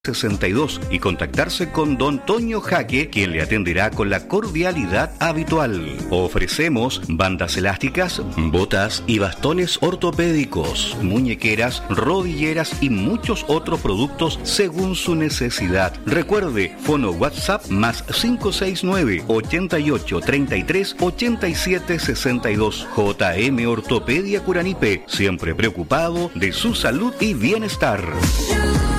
62 y contactarse con don Toño Jaque, quien le atenderá con la cordialidad habitual. Ofrecemos bandas elásticas, botas y bastones ortopédicos, muñequeras, rodilleras y muchos otros productos según su necesidad. Recuerde, fono WhatsApp más 569 88 33 87 62. JM Ortopedia Curanipe, siempre preocupado de su salud y bienestar.